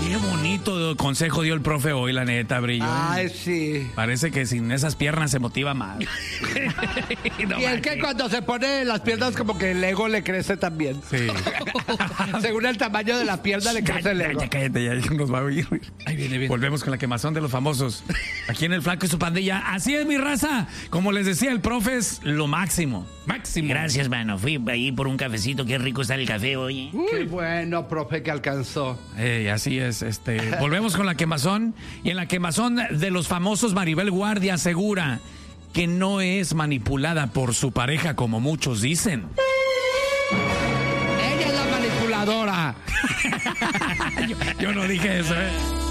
Qué bonito consejo dio el profe hoy, la neta, Brillo. Ay, sí. Parece que sin esas piernas se motiva más. Y es que cuando se pone las piernas como que el ego le crece también. Sí. Según el tamaño de la pierna le crece el ego. Ya cállate, ya nos va a oír. Ahí viene. Volvemos con la quemazón de los famosos. Aquí en el Flaco y su pandilla. Así es, mi raza. Como les decía, el profe es lo máximo. Máximo. Gracias, mano. Fui ahí por un cafecito. Qué rico está el café, oye. Qué bueno, profe, que alcanzó. Así es. Volvemos con la quemazón. Y en la quemazón de los famosos, Maribel Guardia asegura que no es manipulada por su pareja como muchos dicen. Ella es la manipuladora. Yo no dije eso, ¿eh?